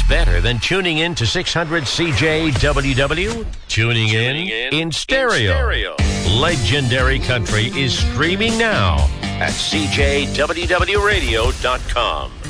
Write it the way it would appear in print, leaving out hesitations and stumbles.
better than tuning in to 600 CJWW? Tuning in stereo. Legendary Country is streaming now at CJWWRadio.com.